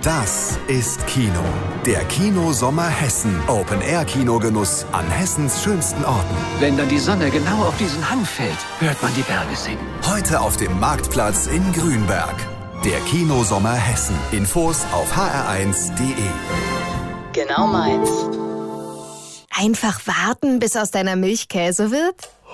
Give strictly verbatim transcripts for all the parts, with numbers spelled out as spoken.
Das ist Kino. Der Kino-Sommer Hessen. Open-Air-Kinogenuss an Hessens schönsten Orten. Wenn dann die Sonne genau auf diesen Hang fällt, hört man die Berge singen. Heute auf dem Marktplatz in Grünberg. Der Kino-Sommer Hessen. Infos auf h r eins punkt d e. Genau meins. Einfach warten, bis aus deiner Milch Käse wird?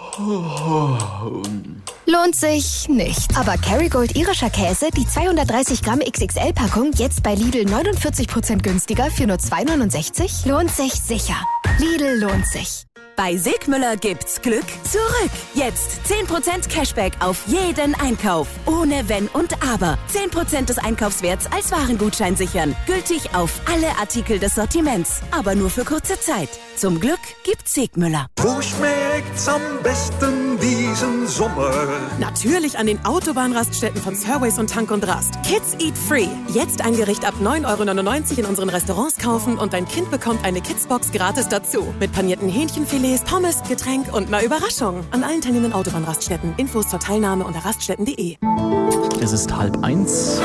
Lohnt sich nicht. Aber Kerrygold irischer Käse, die zweihundertdreißig Gramm X X L-Packung, jetzt bei Lidl neunundvierzig Prozent günstiger für nur zwei neunundsechzig? Lohnt sich sicher. Lidl lohnt sich. Bei Sigmüller gibt's Glück zurück. Jetzt zehn Prozent Cashback auf jeden Einkauf. Ohne Wenn und Aber. zehn Prozent des Einkaufswerts als Warengutschein sichern. Gültig auf alle Artikel des Sortiments. Aber nur für kurze Zeit. Zum Glück gibt's Sigmüller. Wo schmeckt's am besten diesen Sommer? Natürlich an den Autobahnraststätten von Surways und Tank und Rast. Kids Eat Free. Jetzt ein Gericht ab neun Euro neunundneunzig in unseren Restaurants kaufen und dein Kind bekommt eine Kidsbox gratis dazu. Mit panierten Hähnchenfilets, Pommes, Getränk und einer Überraschung. An allen teilnehmenden Autobahnraststätten. Infos zur Teilnahme unter raststätten punkt de. Es ist halb eins.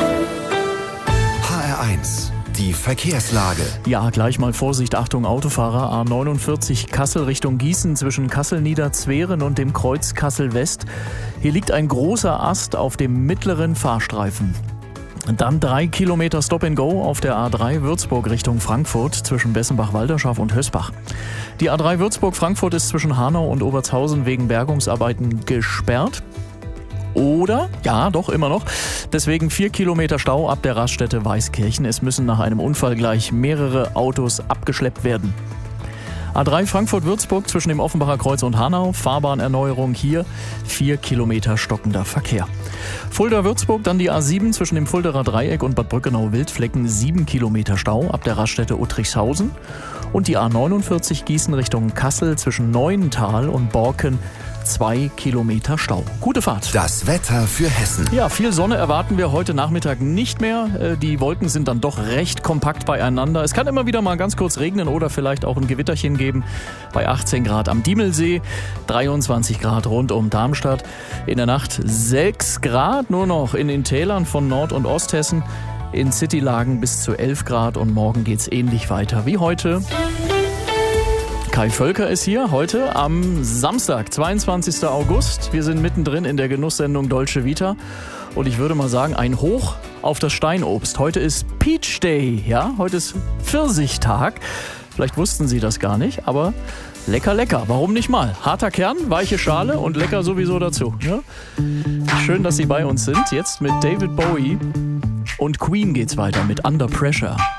H R eins. Die Verkehrslage. Ja, gleich mal Vorsicht, Achtung Autofahrer. A neunundvierzig Kassel Richtung Gießen zwischen Kassel-Niederzweren und dem Kreuz Kassel-West. Hier liegt ein großer Ast auf dem mittleren Fahrstreifen. Dann drei Kilometer Stop-and-Go auf der A drei Würzburg Richtung Frankfurt zwischen Bessenbach-Walderschaft und Hösbach. Die A drei Würzburg-Frankfurt ist zwischen Hanau und Obertshausen wegen Bergungsarbeiten gesperrt. Oder, ja, doch, immer noch. Deswegen vier Kilometer Stau ab der Raststätte Weißkirchen. Es müssen nach einem Unfall gleich mehrere Autos abgeschleppt werden. A drei Frankfurt-Würzburg zwischen dem Offenbacher Kreuz und Hanau. Fahrbahnerneuerung hier. Vier Kilometer stockender Verkehr. Fulda-Würzburg, dann die A sieben zwischen dem Fulderer Dreieck und Bad Brückenau-Wildflecken. Sieben Kilometer Stau ab der Raststätte Uttrichshausen. Und die A neunundvierzig Gießen Richtung Kassel zwischen Neuental und Borken. Zwei Kilometer Stau. Gute Fahrt. Das Wetter für Hessen. Ja, viel Sonne erwarten wir heute Nachmittag nicht mehr. Die Wolken sind dann doch recht kompakt beieinander. Es kann immer wieder mal ganz kurz regnen oder vielleicht auch ein Gewitterchen geben. Bei achtzehn Grad am Diemelsee, dreiundzwanzig Grad rund um Darmstadt. In der Nacht sechs Grad nur noch in den Tälern von Nord- und Osthessen. In Citylagen bis zu elf Grad und morgen geht's ähnlich weiter wie heute. Kai Völker ist hier heute am Samstag, zweiundzwanzigsten August. Wir sind mittendrin in der Genusssendung Dolce Vita. Und ich würde mal sagen, ein Hoch auf das Steinobst. Heute ist Peach Day, ja? Heute ist Pfirsichtag. Vielleicht wussten Sie das gar nicht, aber lecker, lecker. Warum nicht mal? Harter Kern, weiche Schale und lecker sowieso dazu. Ja? Schön, dass Sie bei uns sind. Jetzt mit David Bowie und Queen geht's weiter mit Under Pressure.